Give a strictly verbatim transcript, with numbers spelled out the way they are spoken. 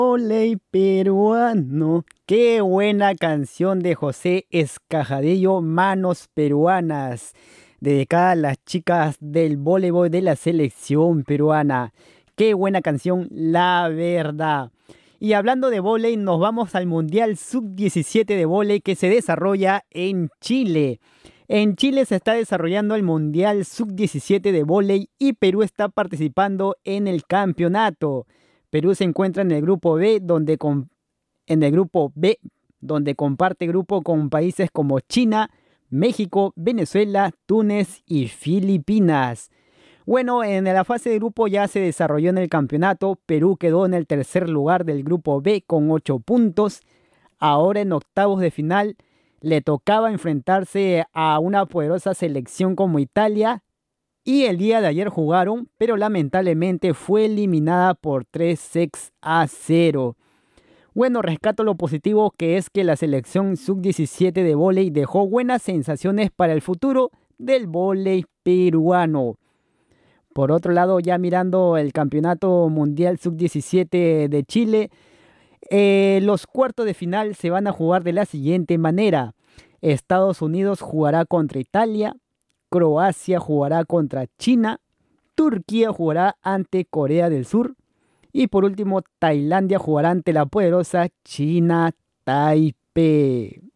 Voley peruano. Qué buena canción de José Escajadillo, Manos Peruanas, dedicada a las chicas del voleibol de la selección peruana. Qué buena canción, la verdad. Y hablando de vóley, nos vamos al Mundial sub diecisiete de vóley que se desarrolla en Chile. En Chile se está desarrollando el Mundial sub diecisiete de vóley y Perú está participando en el campeonato. Perú se encuentra en el grupo B, donde con- en el grupo B, donde comparte grupo con países como China, México, Venezuela, Túnez y Filipinas. Bueno, en la fase de grupo ya se desarrolló en el campeonato. Perú quedó en el tercer lugar del grupo B con ocho puntos. Ahora en octavos de final le tocaba enfrentarse a una poderosa selección como Italia y el día de ayer jugaron, pero lamentablemente fue eliminada por tres sets a cero. Bueno, rescato lo positivo que es que la selección sub diecisiete de vóley dejó buenas sensaciones para el futuro del vóley peruano. Por otro lado, ya mirando el Campeonato Mundial sub diecisiete de Chile, eh, los cuartos de final se van a jugar de la siguiente manera. Estados Unidos jugará contra Italia, Croacia jugará contra China, Turquía jugará ante Corea del Sur y por último Tailandia jugará ante la poderosa China Taipei.